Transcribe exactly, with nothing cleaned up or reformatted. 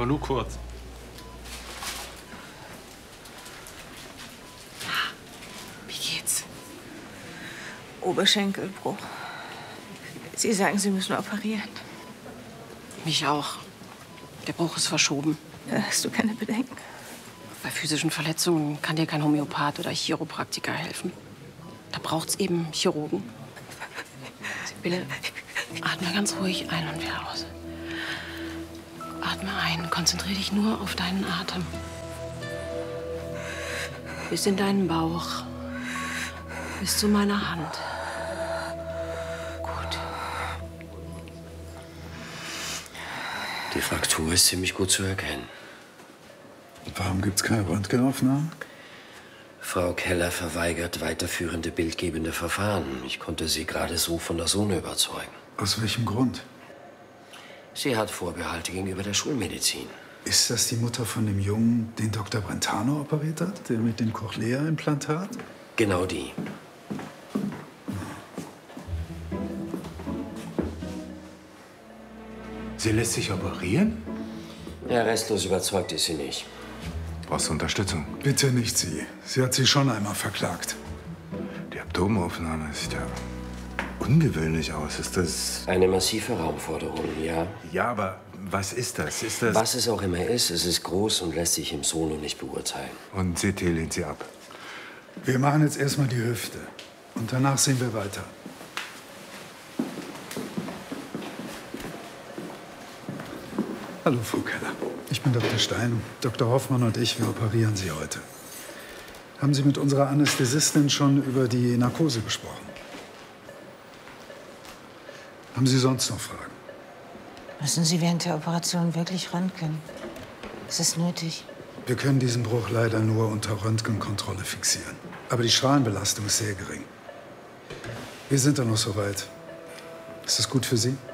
Aber nur kurz. Wie geht's? Oberschenkelbruch. Sie sagen, Sie müssen operieren. Mich auch. Der Bruch ist verschoben. Da hast du keine Bedenken. Bei physischen Verletzungen kann dir kein Homöopath oder Chiropraktiker helfen. Da braucht's eben Chirurgen. Sibylle, atme ganz ruhig ein und wieder aus. Atme ein, konzentriere dich nur auf deinen Atem. Bis in deinen Bauch. Bis zu meiner Hand. Gut. Die Fraktur ist ziemlich gut zu erkennen. Warum gibt's keine Röntgenaufnahmen? Frau Keller verweigert weiterführende bildgebende Verfahren. Ich konnte sie gerade so von der Sohne überzeugen. Aus welchem Grund? Sie hat Vorbehalte gegenüber der Schulmedizin. Ist das die Mutter von dem Jungen, den Doktor Brentano operiert hat? Der mit dem Cochlea-Implantat? Genau die. Sie lässt sich operieren? Ja, restlos überzeugt ist sie nicht. Brauchst du Unterstützung? Bitte nicht sie. Sie hat sie schon einmal verklagt. Die Abdomenaufnahme sieht ja ungewöhnlich aus. Ist das... Eine massive Raumforderung, ja. Ja, aber was ist das? Ist das... Was es auch immer ist, es ist groß und lässt sich im Solo nicht beurteilen. Und C T lehnt sie ab. Wir machen jetzt erstmal die Hüfte. Und danach sehen wir weiter. Hallo, Frau Keller. Ich bin Doktor Stein. Doktor Hoffmann und ich, wir operieren Sie heute. Haben Sie mit unserer Anästhesistin schon über die Narkose gesprochen? Haben Sie sonst noch Fragen? Müssen Sie während der Operation wirklich röntgen? Ist es nötig? Wir können diesen Bruch leider nur unter Röntgenkontrolle fixieren. Aber die Strahlenbelastung ist sehr gering. Wir sind da noch so weit. Ist das gut für Sie?